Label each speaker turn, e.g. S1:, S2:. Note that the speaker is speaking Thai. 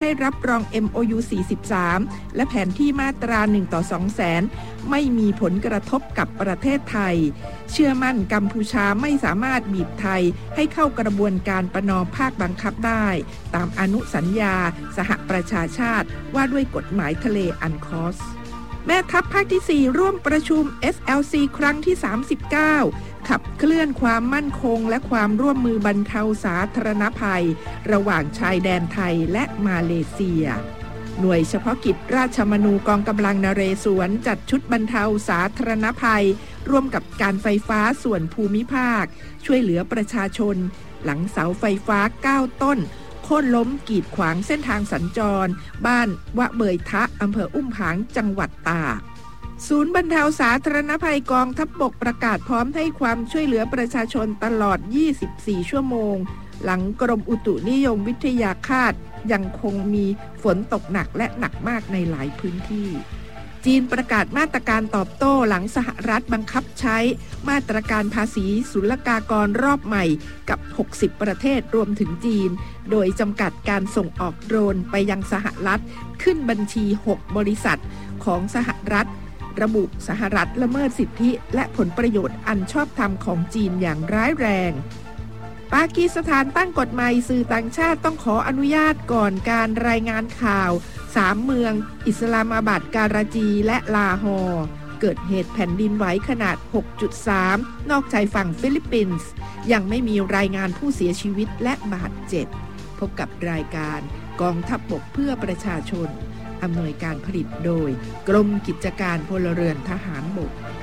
S1: ได้รับรอง MOU 43 และแผนที่มาตรา 1:200,000 ไม่มีผลกระทบกับประเทศไทยเชื่อมั่นกัมพูชาไม่สามารถบีบไทยให้เข้ากระบวนการประนอมภาคบังคับได้ตามอนุสัญญาสหประชาชาติว่าด้วยกฎหมายทะเลอันคอสแม่ทัพภาคที่ 4 ร่วมประชุม SLC ครั้งที่ 39 ขับเคลื่อนความมั่นคงและความร่วมมือบรรเทาสาธารณภัยระหว่างชายแดนไทยและมาเลเซียหน่วยเฉพาะกิจราชมนูกองกำลังนเรศวรจัดชุดบรรเทาสาธารณภัยร่วมกับการไฟฟ้าส่วนภูมิภาคช่วยเหลือประชาชนหลังเสาไฟฟ้า9ต้นโค่นล้มกีดขวางเส้นทางสัญจรบ้านวะเบยทะอำเภออุ้มผางจังหวัดตากศูนย์บรรเทาสาธารณภัยกองทัพบกประกาศพร้อมให้ความช่วยเหลือประชาชนตลอด24ชั่วโมงหลังกรมอุตุนิยมวิทยาคาดยังคงมีฝนตกหนักและหนักมากในหลายพื้นที่จีนประกาศมาตรการตอบโต้หลังสหรัฐบังคับใช้มาตรการภาษีศุลกากรรอบใหม่กับ60ประเทศรวมถึงจีนโดยจำกัดการส่งออกโดรนไปยังสหรัฐขึ้นบัญชี6บริษัทของสหรัฐระบุสหรัฐละเมิดสิทธิและผลประโยชน์อันชอบธรรมของจีนอย่างร้ายแรงปากีสถานตั้งกฎใหม่สื่อต่างชาติต้องขออนุญาตก่อนการรายงานข่าว3เมืองอิสลามาบัดการาจีและลาฮอร์เกิดเหตุแผ่นดินไหวขนาด 6.3 นอกชายฝั่งฟิลิปปินส์ยังไม่มีรายงานผู้เสียชีวิตและบาดเจ็บพบกับรายการกองทัพบกเพื่อประชาชนอำนวยการผลิตโดยกรมกิจการพลเรือนทหารบก